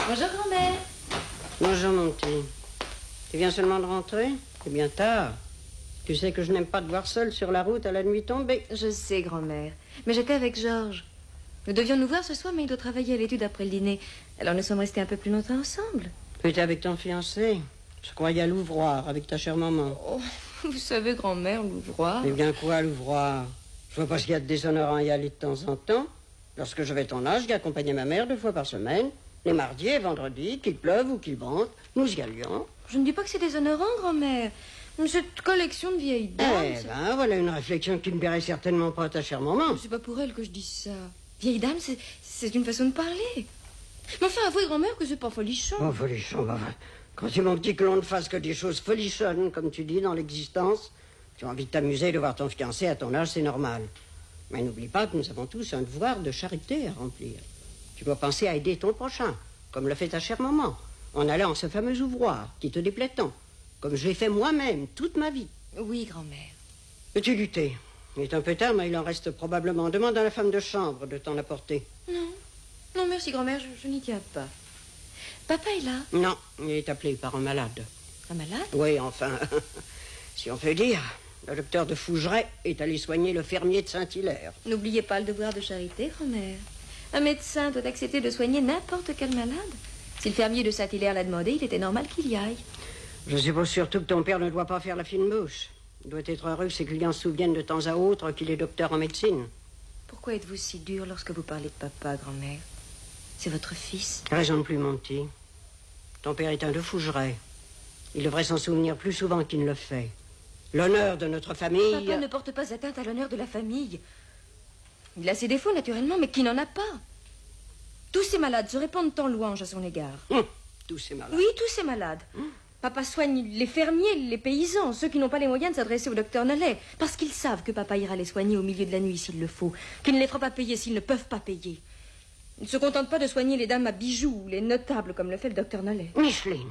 Bonjour, grand-mère. Bonjour, mon petit. Tu viens seulement de rentrer? C'est bien tard. Tu sais que je n'aime pas te voir seule sur la route à la nuit tombée. Je sais, grand-mère. Mais j'étais avec Georges. Nous devions nous voir ce soir, mais il doit travailler à l'étude après le dîner. Alors nous sommes restés un peu plus longtemps ensemble. Tu étais avec ton fiancé? Je croyais à l'ouvroir avec ta chère maman. Oh, vous savez, grand-mère, l'ouvroir. Eh bien quoi, l'ouvroir? Je vois pas qu'il y a de déshonorant à y aller de temps en temps. Lorsque j'avais ton âge, j'accompagnais ma mère 2 fois par semaine. Les mardis et vendredis, qu'il pleuve ou qu'il vente, nous y allions. Je ne dis pas que c'est déshonorant, grand-mère. Cette collection de vieilles dames... Eh ben, voilà une réflexion qui ne plairait certainement pas à ta chère maman. C'est pas pour elle que je dis ça. Vieille dame, c'est une façon de parler. Mais enfin, avouez, grand-mère, que c'est pas folichon. Oh, folichon, bah, quand c'est mon petit que l'on ne fasse que des choses folichonnes, comme tu dis, dans l'existence, tu as envie de t'amuser et de voir ton fiancé à ton âge, c'est normal. Mais n'oublie pas que nous avons tous un devoir de charité à remplir. Tu dois penser à aider ton prochain, comme le fait ta chère maman, en allant en ce fameux ouvroir qui te déplaît tant, comme je l'ai fait moi-même toute ma vie. Oui, grand-mère. Peux-tu lutter? Il est un peu tard, mais il en reste probablement. Demande à la femme de chambre de t'en apporter. Non. Non, merci, grand-mère, je n'y tiens pas. Papa est là? Non, il est appelé par un malade. Un malade? Oui, enfin, si on peut dire. Le docteur de Fougeray est allé soigner le fermier de Saint-Hilaire. N'oubliez pas le devoir de charité, grand-mère. Un médecin doit accepter de soigner n'importe quel malade. Si le fermier de Saint-Hilaire l'a demandé, il était normal qu'il y aille. Je suppose surtout que ton père ne doit pas faire la fine bouche. Il doit être heureux que ses clients se souviennent de temps à autre qu'il est docteur en médecine. Pourquoi êtes-vous si dur lorsque vous parlez de papa, grand-mère? C'est votre fils. Raison plus, mon petit. Ton père est un de Fougeray. Il devrait s'en souvenir plus souvent qu'il ne le fait. L'honneur de notre famille... Papa ne porte pas atteinte à l'honneur de la famille. Il a ses défauts, naturellement, mais qui n'en a pas? Tous ces malades se répandent en louanges à son égard. Tous ces malades. Oui, tous ces malades. Papa soigne les fermiers, les paysans, ceux qui n'ont pas les moyens de s'adresser au docteur Nollet, parce qu'ils savent que papa ira les soigner au milieu de la nuit s'il le faut, qu'il ne les fera pas payer s'ils ne peuvent pas payer. Il ne se contente pas de soigner les dames à bijoux ou les notables comme le fait le docteur Nollet. Micheline,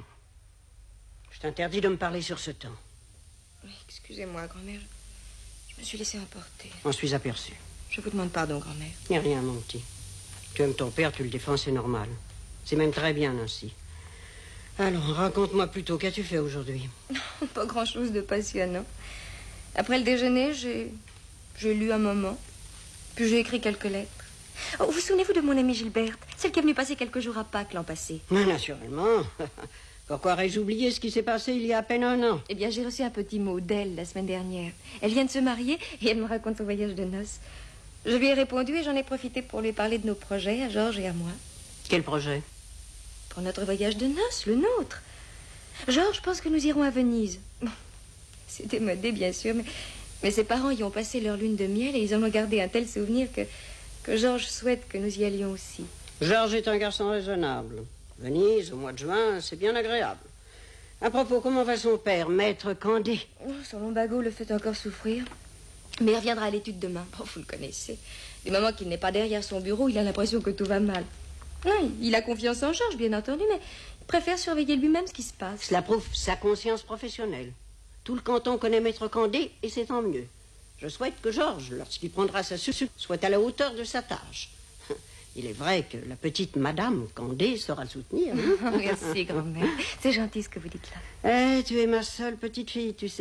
je t'interdis de me parler sur ce ton. Oui, excusez-moi, grand-mère. Je me suis laissée emporter. M'en suis aperçu. Je vous demande pardon, grand-mère. Il n'y a rien, mon petit. Tu aimes ton père, tu le défends, c'est normal. C'est même très bien ainsi. Alors, raconte-moi plutôt, qu'as-tu fait aujourd'hui? Pas grand-chose de passionnant. Après le déjeuner, j'ai lu un moment. Puis j'ai écrit quelques lettres. Oh, vous souvenez-vous de mon amie Gilberte? Celle qui est venue passer quelques jours à Pâques l'an passé. Mais naturellement. Pourquoi aurais-je oublié ce qui s'est passé il y a à peine 1 an? Eh bien, j'ai reçu un petit mot d'elle la semaine dernière. Elle vient de se marier et elle me raconte son voyage de noces. Je lui ai répondu et j'en ai profité pour lui parler de nos projets, à Georges et à moi. Quel projet? Pour notre voyage de noces, le nôtre. Georges pense que nous irons à Venise. Bon, c'est démodé, bien sûr, mais ses parents y ont passé leur lune de miel et ils en ont gardé un tel souvenir que Georges souhaite que nous y allions aussi. Georges est un garçon raisonnable. Venise, au mois de juin, c'est bien agréable. À propos, comment va son père, maître Candé? Oh, son lumbago le fait encore souffrir. Mais il reviendra à l'étude demain. Bon, vous le connaissez. Du moment qu'il n'est pas derrière son bureau, il a l'impression que tout va mal. Non, il a confiance en Georges, bien entendu, mais il préfère surveiller lui-même ce qui se passe. Cela prouve sa conscience professionnelle. Tout le canton connaît maître Candé et c'est tant mieux. Je souhaite que Georges, lorsqu'il prendra sa sucre, soit à la hauteur de sa tâche. Il est vrai que la petite Madame Candé saura le soutenir. Merci, grand-mère. C'est gentil ce que vous dites là. Tu es ma seule petite fille, tu sais.